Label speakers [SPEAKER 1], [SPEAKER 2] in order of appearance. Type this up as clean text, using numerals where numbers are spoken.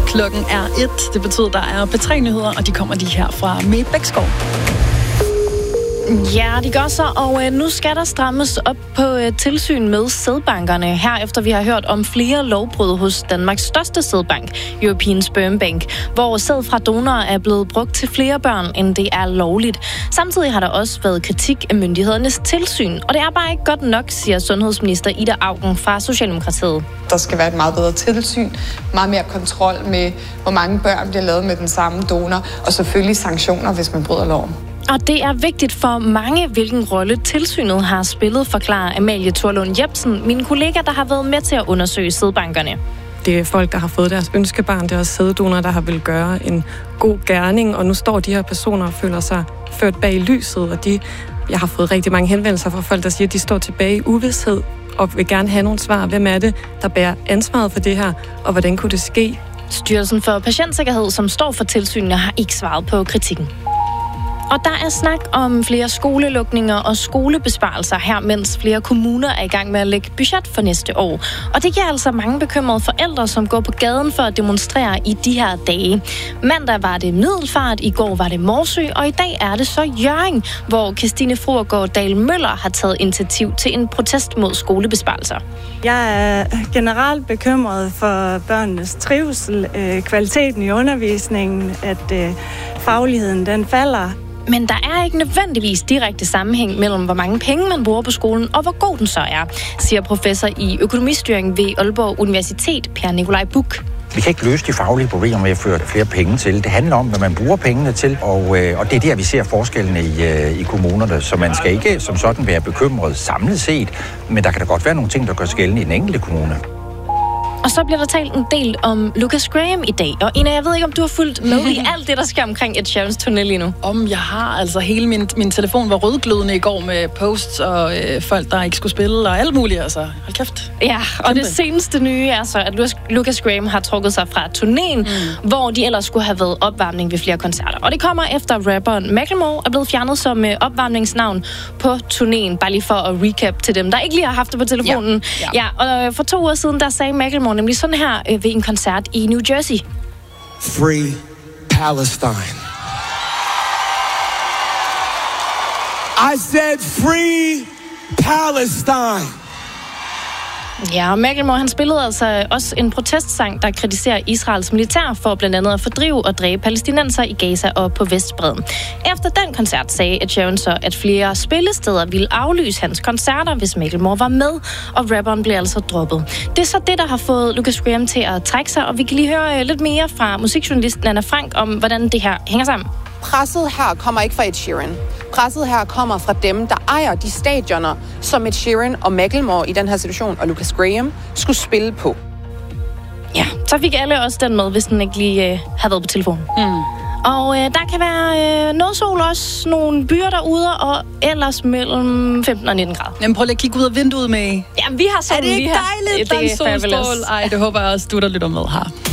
[SPEAKER 1] Klokken er 1. Det betyder, der er P3-nyheder, og de kommer lige her fra Mie Bækskov.
[SPEAKER 2] Ja, de gør så, og nu skal der strammes op på tilsyn med sædbankerne. Herefter vi har hørt om flere lovbrud hos Danmarks største sædbank, European Sperm Bank, hvor sæd fra donorer er blevet brugt til flere børn, end det er lovligt. Samtidig har der også været kritik af myndighedernes tilsyn, og det er bare ikke godt nok, siger sundhedsminister Ida Auken fra Socialdemokratiet.
[SPEAKER 3] Der skal være et meget bedre tilsyn, meget mere kontrol med, hvor mange børn bliver lavet med den samme donor, og selvfølgelig sanktioner, hvis man bryder loven.
[SPEAKER 2] Og det er vigtigt for mange, hvilken rolle tilsynet har spillet, forklarer Amalie Thorlund Jebsen, min kollega, der har været med til at undersøge sædbankerne.
[SPEAKER 4] Det er folk, der har fået deres ønskebarn. Det er også sæddonorer, der har vil gøre en god gerning. Og nu står de her personer og føler sig ført bag lyset. Og jeg har fået rigtig mange henvendelser fra folk, der siger, at de står tilbage i uvished og vil gerne have nogle svar. Hvem er det, der bærer ansvaret for det her? Og hvordan kunne det ske?
[SPEAKER 2] Styrelsen for Patientsikkerhed, som står for tilsynene, har ikke svaret på kritikken. Og der er snak om flere skolelukninger og skolebesparelser her, mens flere kommuner er i gang med at lægge budget for næste år. Og det giver altså mange bekymrede forældre, som går på gaden for at demonstrere i de her dage. Mandag var det Middelfart, i går var det Morsø, og i dag er det så Hjørring, hvor Christine Fruergaard Dahl Møller har taget initiativ til en protest mod skolebesparelser.
[SPEAKER 5] Jeg er generelt bekymret for børnenes trivsel, kvaliteten i undervisningen, at fagligheden den falder.
[SPEAKER 2] Men der er ikke nødvendigvis direkte sammenhæng mellem, hvor mange penge man bruger på skolen, og hvor god den så er, siger professor i økonomistyring ved Aalborg Universitet, Per Nikolaj Buch.
[SPEAKER 6] Vi kan ikke løse de faglige problemer med at føre flere penge til. Det handler om, hvad man bruger pengene til, og det er der, vi ser forskellene i kommunerne. Så man skal ikke som sådan være bekymret samlet set, men der kan da godt være nogle ting, der gør sig gældende i den enkelte kommune.
[SPEAKER 2] Og så bliver der talt en del om Lucas Graham i dag. Og Ina, jeg ved ikke, om du har fulgt med i alt det, der sker omkring Ed Sheerans turné lige nu.
[SPEAKER 1] Jeg har. Altså hele min telefon var rødglødende i går med posts og folk, der ikke skulle spille og alt muligt. Altså, hold kæft.
[SPEAKER 2] Ja, og det seneste nye er så, at Lucas Graham har trukket sig fra turnéen, hvor de ellers skulle have været opvarmning ved flere koncerter. Og det kommer efter rapperen Macklemore er blevet fjernet som opvarmningsnavn på turnéen. Bare lige for at recap til dem, der ikke lige har haft det på telefonen. Ja, og for 2 uger siden, der sagde Macklemore nemlig sådan her ved en koncert i New Jersey.
[SPEAKER 7] Free Palestine. I said free Palestine.
[SPEAKER 2] Ja, og Macklemore, han spillede altså også en protestsang, der kritiserer Israels militær for blandt andet at fordrive og dræbe palæstinenser i Gaza og på Vestbredden. Efter den koncert sagde Ed Sheeran så, at flere spillesteder ville aflyse hans koncerter, hvis Macklemore var med, og rapperen blev altså droppet. Det er så det, der har fået Lucas Graham til at trække sig, og vi kan lige høre lidt mere fra musikjournalisten Anna Frank om, hvordan det her hænger sammen.
[SPEAKER 8] Presset her kommer ikke fra Ed Sheeran. Presset her kommer fra dem, der ejer de stadioner, som Ed Sheeran og Macklemore i den her situation, og Lucas Graham, skulle spille på.
[SPEAKER 2] Ja, så fik alle også den med, hvis den ikke lige havde været på telefonen. Og der kan være noget sol også, nogle byer derude, og ellers mellem 15 og 19 grader.
[SPEAKER 1] Jamen prøv lige at kigge ud af vinduet med.
[SPEAKER 2] Ja, vi har sådan
[SPEAKER 1] lige her. Er det ikke dejligt,
[SPEAKER 2] den
[SPEAKER 1] solstrål? Ej, det håber jeg også, du der lytter med her.